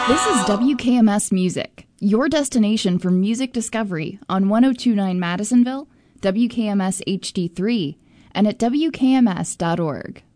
This is WKMS Music, your destination for music discovery on 1029 Madisonville, WKMS HD3, and at WKMS.org.